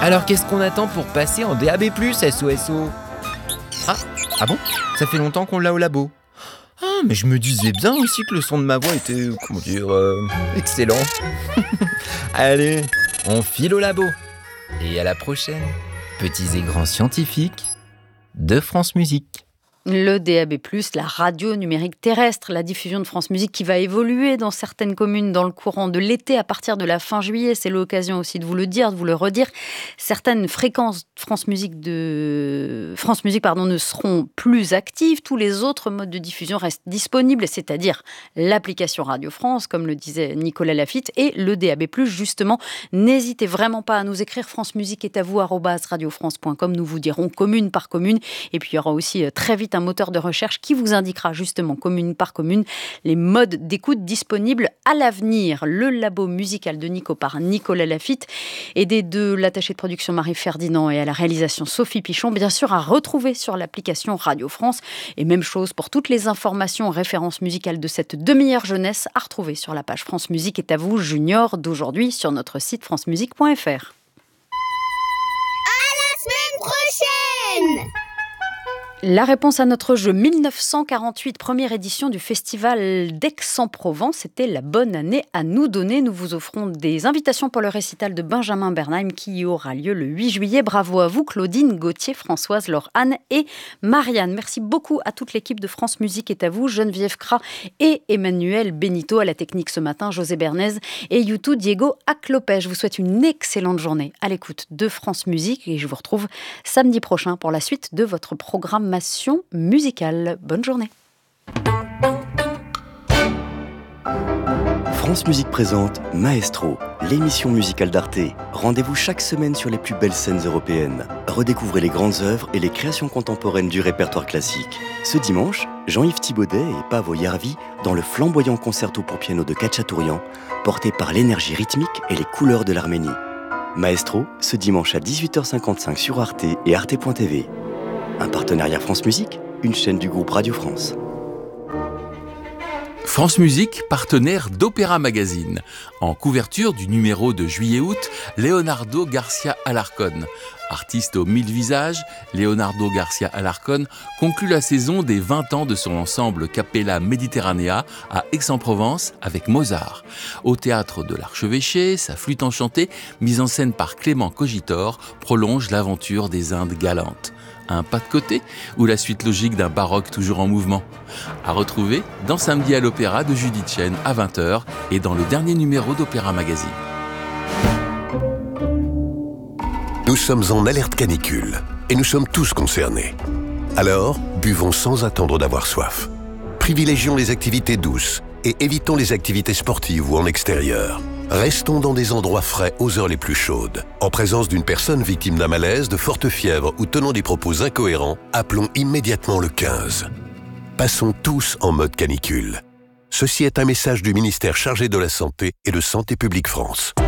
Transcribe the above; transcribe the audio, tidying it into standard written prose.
Alors qu'est-ce qu'on attend pour passer en DAB+, SOSO? Ah bon? Ça fait longtemps qu'on l'a au labo. Ah, mais je me disais bien aussi que le son de ma voix était, excellent. Allez, on file au labo. Et à la prochaine, petits et grands scientifiques de France Musique. Le DAB+, la radio numérique terrestre, la diffusion de France Musique qui va évoluer dans certaines communes dans le courant de l'été à partir de la fin juillet. C'est l'occasion aussi de vous le dire, de vous le redire. Certaines fréquences France Musique ne seront plus actives. Tous les autres modes de diffusion restent disponibles, c'est-à-dire l'application Radio France, comme le disait Nicolas Laffitte, et le DAB+, justement. N'hésitez vraiment pas à nous écrire. France Musique est à vous, @radiofrance.com. Nous vous dirons commune par commune. Et puis il y aura aussi très vite un moteur de recherche qui vous indiquera justement commune par commune les modes d'écoute disponibles à l'avenir. Le labo musical de Nico par Nicolas Laffitte, aidé de l'attaché de production Marie Ferdinand et à la réalisation Sophie Pichon, bien sûr à retrouver sur l'application Radio France. Et même chose pour toutes les informations, références musicales de cette demi-heure jeunesse à retrouver sur la page France Musique est à vous Junior d'aujourd'hui sur notre site francemusique.fr. À la semaine prochaine! La réponse à notre jeu 1948, première édition du festival d'Aix-en-Provence. C'était la bonne année à nous donner. Nous vous offrons des invitations pour le récital de Benjamin Bernheim qui aura lieu le 8 juillet. Bravo à vous, Claudine, Gauthier, Françoise, Laure-Anne et Marianne. Merci beaucoup à toute l'équipe de France Musique est à vous, Geneviève Cras et Emmanuel Benito. À la technique ce matin, José Bernays et Youtou Diego Aclopé. Je vous souhaite une excellente journée à l'écoute de France Musique et je vous retrouve samedi prochain pour la suite de votre programmation musicale. Bonne journée. France Musique présente Maestro, l'émission musicale d'Arte. Rendez-vous chaque semaine sur les plus belles scènes européennes. Redécouvrez les grandes œuvres et les créations contemporaines du répertoire classique. Ce dimanche, Jean-Yves Thibaudet et Paavo Järvi dans le flamboyant concerto pour piano de Khatchatourian, porté par l'énergie rythmique et les couleurs de l'Arménie. Maestro, ce dimanche à 18h55 sur Arte et arte.tv. Un partenariat France Musique, une chaîne du groupe Radio France. France Musique, partenaire d'Opéra Magazine. En couverture du numéro de juillet-août, Leonardo Garcia Alarcón. Artiste aux 1000 visages, Leonardo Garcia Alarcón conclut la saison des 20 ans de son ensemble Capella Mediterranea à Aix-en-Provence avec Mozart. Au théâtre de l'Archevêché, sa flûte enchantée, mise en scène par Clément Cogitor, prolonge l'aventure des Indes galantes. Un pas de côté ou la suite logique d'un baroque toujours en mouvement? À retrouver dans Samedi à l'Opéra de Judith Chen à 20h et dans le dernier numéro d'Opéra Magazine. Nous sommes en alerte canicule et nous sommes tous concernés. Alors, buvons sans attendre d'avoir soif. Privilégions les activités douces et évitons les activités sportives ou en extérieur. Restons dans des endroits frais aux heures les plus chaudes. En présence d'une personne victime d'un malaise, de forte fièvre ou tenant des propos incohérents, appelons immédiatement le 15. Passons tous en mode canicule. Ceci est un message du ministère chargé de la Santé et de Santé publique France.